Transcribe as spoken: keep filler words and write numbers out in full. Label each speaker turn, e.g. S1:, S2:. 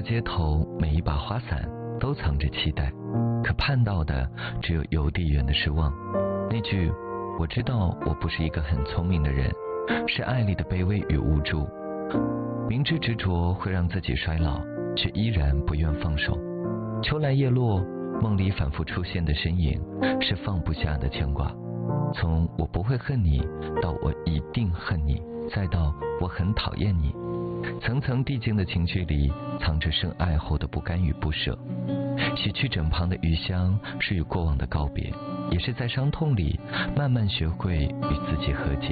S1: 街头，每一把花伞都藏着期待，可盼到的只有邮递员的失望。那句我知道我不是一个很聪明的人，是爱里的卑微与无助。明知执着会让自己衰老，却依然不愿放手。秋来叶落，梦里反复出现的身影，是放不下的牵挂。从我不会恨你，到我一定恨你，再到我很讨厌你，层层递进的情绪里，藏着深爱后的不甘与不舍。洗去枕旁的余香，是与过往的告别，也是在伤痛里慢慢学会与自己和解。